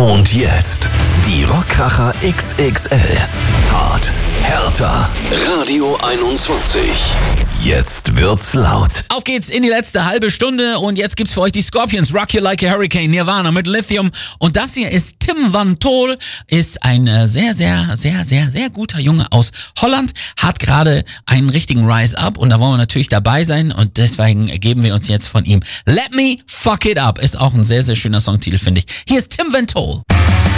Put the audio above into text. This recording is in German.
Und jetzt die Rockkracher XXL. Hart, härter. Radio 21. Jetzt wird's laut. Auf geht's in die letzte halbe Stunde und jetzt gibt's für euch die Scorpions, Rock You Like a Hurricane, Nirvana mit Lithium. Und das hier ist Tim Van Tol, ist ein sehr guter Junge aus Holland, hat gerade einen richtigen Rise-Up und da wollen wir natürlich dabei sein und deswegen geben wir uns jetzt von ihm Let Me Fuck It Up. Ist auch ein sehr schöner Songtitel, finde ich. Hier ist Tim Van Tol.